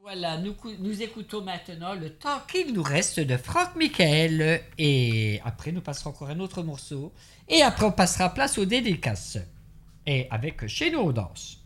Voilà, nous écoutons maintenant le temps qu'il nous reste de Franck Michael. Et après, nous passerons encore un autre morceau. Et après, on passera place aux dédicaces. Et avec Chez nous on danse.